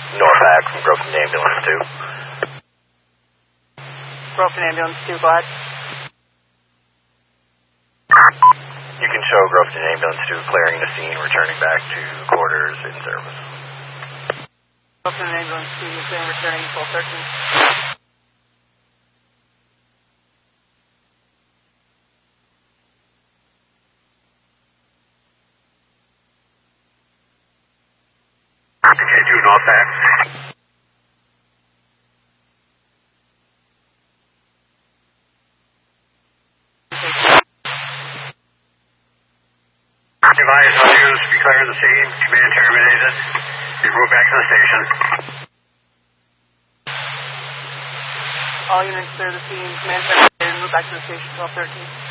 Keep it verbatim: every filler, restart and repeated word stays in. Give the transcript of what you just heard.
Norfolk from Groveton Ambulance two. Groveton Ambulance two, go ahead. You can show Groveton Ambulance two clearing the scene, returning back to quarters in service. Groveton Ambulance two is in returning to twelve thirteen. Continue Norfolk. Advise all units to be clear of the scene. Command terminated. You move back to the station. All units clear the scene. Command terminated. Move back to the station twelve thirteen.